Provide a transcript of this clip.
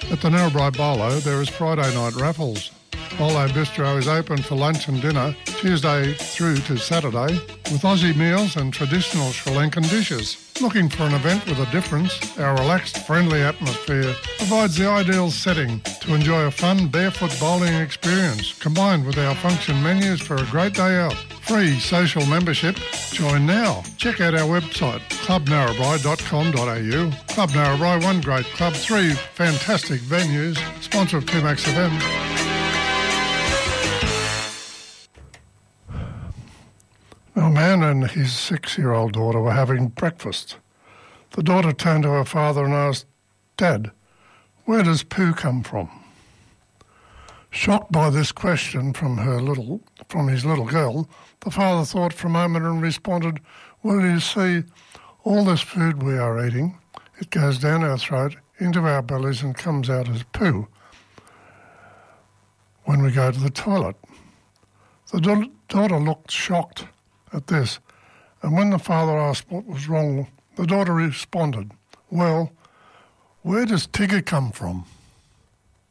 At the Narrabri Bolo, there is Friday night raffles. Bolo Bistro is open for lunch and dinner Tuesday through to Saturday with Aussie meals and traditional Sri Lankan dishes. Looking for an event with a difference? Our relaxed, friendly atmosphere provides the ideal setting to enjoy a fun barefoot bowling experience combined with our function menus for a great day out. Free social membership. Join now. Check out our website, clubnarrabri.com.au. Club Narrabri, one great club, three fantastic venues. Sponsor of 2Max FM. A man and his 6-year-old daughter were having breakfast. The daughter turned to her father and asked, "Dad, where does poo come from?" Shocked by this question from his little girl, the father thought for a moment and responded, "Well, you see, all this food we are eating, it goes down our throat, into our bellies and comes out as poo when we go to the toilet." The daughter looked shocked at this, and when the father asked what was wrong, the daughter responded, "Well, where does Tigger come from?"